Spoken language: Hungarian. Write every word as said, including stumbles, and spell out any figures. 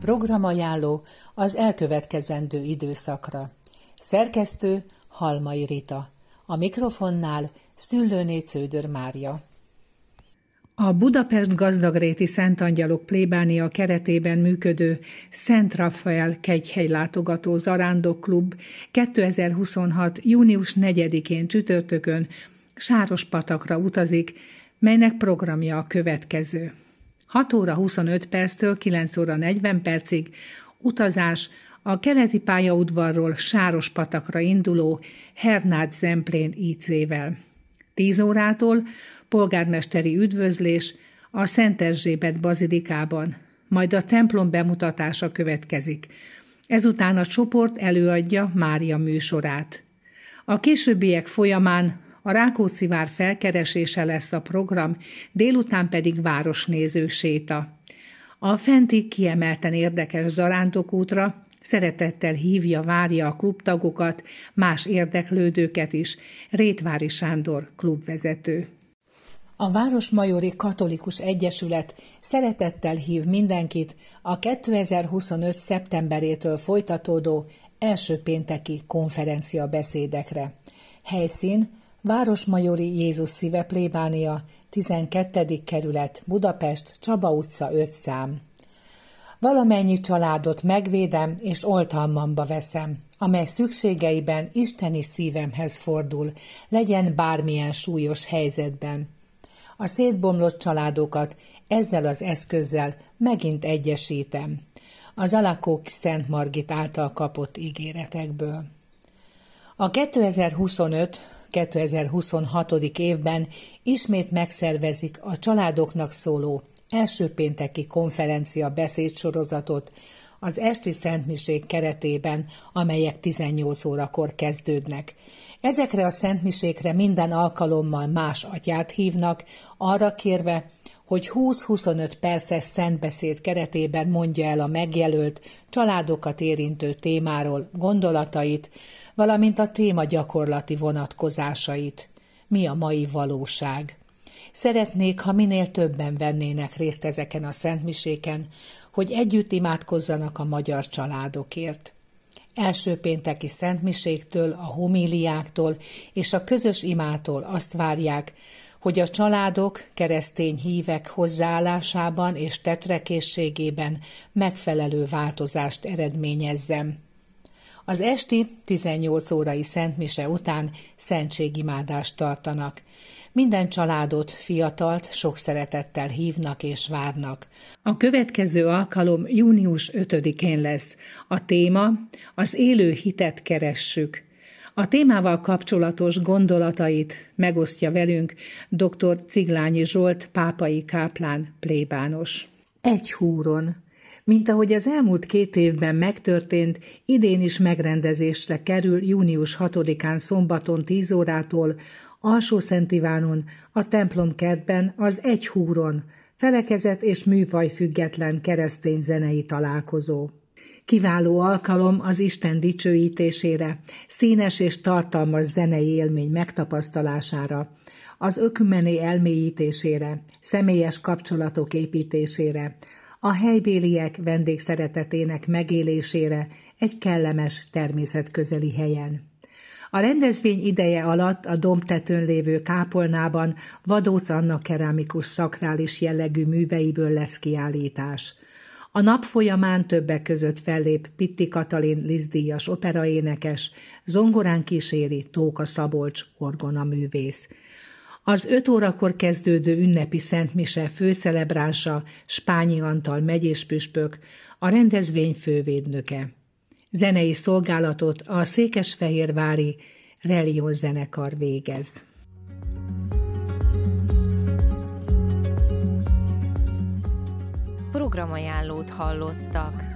Programajánló az elkövetkezendő időszakra. Szerkesztő Halmai Rita. A mikrofonnál Szüllőné Cződör Mária. A Budapest Gazdagréti Szentangyalok plébánia keretében működő Szent Rafael kegyhelylátogató zarándokklub kétezer-huszonhat. június negyedikén csütörtökön Sárospatakra utazik, melynek programja a következő. hat óra huszonöt perctől kilenc óra negyven percig utazás a keleti pályaudvarról Sárospatakra induló Hernád Zemplén í cével. tíz órától polgármesteri üdvözlés a Szent Erzsébet bazilikában, majd a templom bemutatása következik. Ezután a csoport előadja Mária műsorát. A későbbiek folyamán a Rákóczi-vár felkeresése lesz a program, délután pedig városnéző séta. A fenti kiemelten érdekes zarándokútra szeretettel hívja, várja a klubtagokat, más érdeklődőket is, Rétvári Sándor klubvezető. A Városmajori Katolikus Egyesület szeretettel hív mindenkit a kétezer-huszonöt. szeptemberétől folytatódó első pénteki konferenciabeszédekre. Helyszín Városmajori Jézus Szíve plébánia, tizenkettedik kerület, Budapest, Csaba utca öt szám. Valamennyi családot megvédem és oltalmamba veszem, amely szükségeiben isteni szívemhez fordul, legyen bármilyen súlyos helyzetben. A szétbomlott családokat ezzel az eszközzel megint egyesítem. Az Alakók Szent Margit által kapott ígéretekből. A kétezer-huszonöt. kétezer-huszonhat. évben ismét megszervezik a családoknak szóló első pénteki konferencia beszédsorozatot az esti szentmisék keretében, amelyek tizennyolc órakor kezdődnek. Ezekre a szentmisékre minden alkalommal más atyát hívnak, arra kérve, hogy húsz-huszonöt perces szentbeszéd keretében mondja el a megjelölt, családokat érintő témáról gondolatait, valamint a téma gyakorlati vonatkozásait. Mi a mai valóság? Szeretnék, ha minél többen vennének részt ezeken a szentmiséken, hogy együtt imádkozzanak a magyar családokért. Első pénteki szentmiséktől, a homíliáktól és a közös imától azt várják, hogy a családok, keresztény hívek hozzáállásában és tetrekészségében megfelelő változást eredményezzem. Az esti tizennyolc órai szentmise után szentségimádást tartanak. Minden családot, fiatalt sok szeretettel hívnak és várnak. A következő alkalom június ötödikén lesz. A téma az élő hitet keressük. A témával kapcsolatos gondolatait megosztja velünk dr. Ciglányi Zsolt, pápai káplán plébános. Egy húron. Mint ahogy az elmúlt két évben megtörtént, idén is megrendezésre kerül június hatodikán szombaton tíz órától Alsó-Szent Ivánon, a templomkertben az Egy húron, felekezet és műfaj független keresztény zenei találkozó. Kiváló alkalom az Isten dicsőítésére, színes és tartalmas zenei élmény megtapasztalására, az ökumené elmélyítésére, személyes kapcsolatok építésére, a helybéliek vendégszeretetének megélésére egy kellemes, természetközeli helyen. A rendezvény ideje alatt a dombtetőn lévő kápolnában Vadóc Anna keramikus szakrális jellegű műveiből lesz kiállítás. A nap folyamán többek között fellép Pitti Katalin Liszt-díjas operaénekes, zongorán kíséri Tóka Szabolcs orgonaművész. Az öt órakor kezdődő ünnepi szentmise főcelebránsa Spányi Antal megyéspüspök, a rendezvény fővédnöke. Zenei szolgálatot a székesfehérvári Religion zenekar végez. Programajánlót hallottak.